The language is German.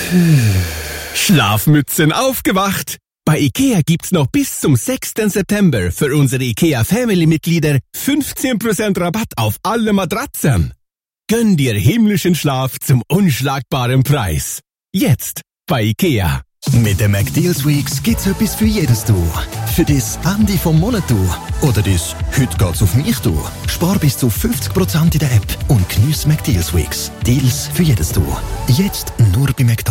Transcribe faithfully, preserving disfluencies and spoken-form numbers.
Schlafmützen aufgewacht! Bei IKEA gibt's noch bis zum sechsten September für unsere IKEA Family-Mitglieder fünfzehn Prozent Rabatt auf alle Matratzen. Gönn dir himmlischen Schlaf zum unschlagbaren Preis. Jetzt bei IKEA. Mit den McDeals Weeks gibt's etwas für jedes Du. Für das Ende vom Monat Du. Oder das «Heute geht's auf mich Du». Spar bis zu fünfzig Prozent in der App und geniess McDeals Weeks. Deals für jedes Du. Jetzt nur bei McDonald's.